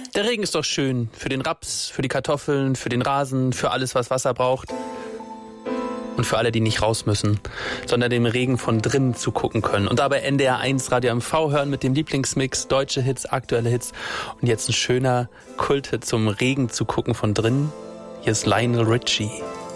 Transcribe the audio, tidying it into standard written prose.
Der Regen ist doch schön für den Raps, für die Kartoffeln, für den Rasen, für alles, was Wasser braucht. Und für alle, die nicht raus müssen, sondern dem Regen von drinnen zugucken können. Und dabei NDR 1 Radio MV hören mit dem Lieblingsmix, deutsche Hits, aktuelle Hits. Und jetzt ein schöner Kulthit zum Regen zu gucken von drinnen. Hier ist Lionel Richie.